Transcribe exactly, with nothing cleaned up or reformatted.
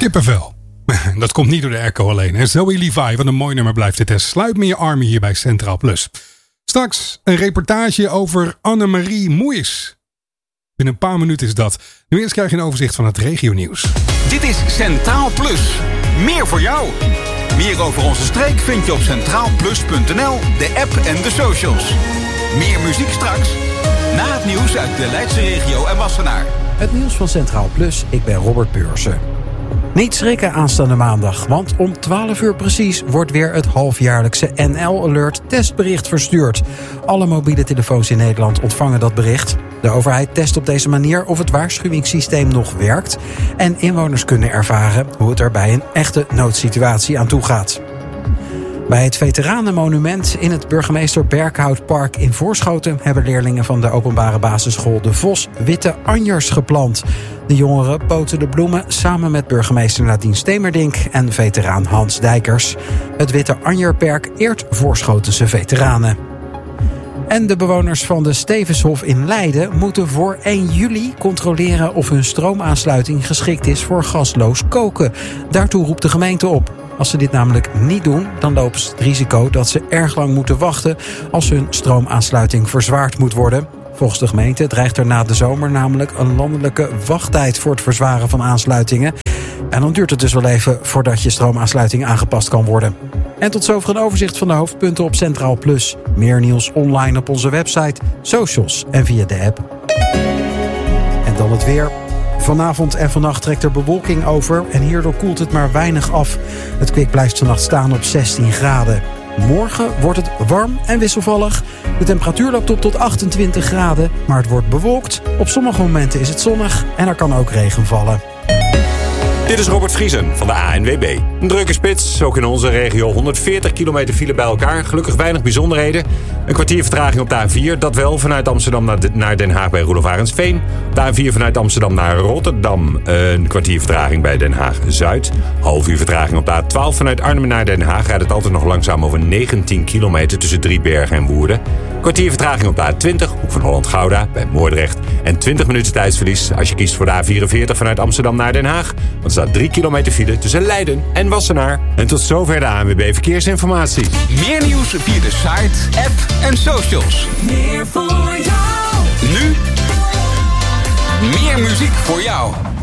Kippenvel. Dat komt niet door de airco alleen. En Zoe Levi, wat een mooi nummer blijft dit. Sluit me je armen hier bij Centraal Plus. Straks een reportage over Annemarie Moeijs. Binnen een paar minuten is dat. Nu eerst krijg je een overzicht van het regionieuws. Dit is Centraal Plus. Meer voor jou. Meer over onze streek vind je op centraal plus punt n l, de app en de socials. Meer muziek straks. Na het nieuws uit de Leidse regio en Wassenaar. Het nieuws van Centraal Plus, ik ben Robert Beursen. Niet schrikken aanstaande maandag, want om twaalf uur precies wordt weer het halfjaarlijkse N L Alert testbericht verstuurd. Alle mobiele telefoons in Nederland ontvangen dat bericht. De overheid test op deze manier of het waarschuwingssysteem nog werkt en inwoners kunnen ervaren hoe het er bij een echte noodsituatie aan toe gaat. Bij het Veteranenmonument in het Burgemeester Berkhoutpark in Voorschoten hebben leerlingen van de openbare basisschool De Vos witte anjers geplant. De jongeren poten de bloemen samen met burgemeester Nadine Stemerdink en veteraan Hans Dijkers. Het Witte Anjerperk eert Voorschotense veteranen. En de bewoners van de Stevenshof in Leiden moeten voor één juli controleren of hun stroomaansluiting geschikt is voor gasloos koken. Daartoe roept de gemeente op. Als ze dit namelijk niet doen, dan lopen ze het risico dat ze erg lang moeten wachten als hun stroomaansluiting verzwaard moet worden. Volgens de gemeente dreigt er na de zomer namelijk een landelijke wachttijd voor het verzwaren van aansluitingen. En dan duurt het dus wel even voordat je stroomaansluiting aangepast kan worden. En tot zover een overzicht van de hoofdpunten op Centraal Plus. Meer nieuws online op onze website, socials en via de app. En dan het weer. Vanavond en vannacht trekt er bewolking over en hierdoor koelt het maar weinig af. Het kwik blijft vannacht staan op zestien graden. Morgen wordt het warm en wisselvallig. De temperatuur loopt op tot achtentwintig graden, maar het wordt bewolkt. Op sommige momenten is het zonnig en er kan ook regen vallen. Dit is Robert Vriesen van de A N W B. Een drukke spits, ook in onze regio. honderdveertig kilometer file bij elkaar. Gelukkig weinig bijzonderheden. Een kwartier vertraging op de A vier. Dat wel vanuit Amsterdam naar Den Haag bij Roelof Arendsveen. De A vier vanuit Amsterdam naar Rotterdam. Een kwartier vertraging bij Den Haag-Zuid. Half uur vertraging op de A twaalf vanuit Arnhem naar Den Haag. Rijdt het altijd nog langzaam over negentien kilometer tussen Driebergen en Woerden. Kwartier vertraging op de A twintig, hoek van Holland-Gouda bij Moordrecht. En twintig minuten tijdsverlies als je kiest voor de A vierenveertig vanuit Amsterdam naar Den Haag. Want er staat drie kilometer file tussen Leiden en Wassenaar. En tot zover de A N W B Verkeersinformatie. Meer nieuws via de site, app en socials. Meer voor jou. Nu meer muziek voor jou.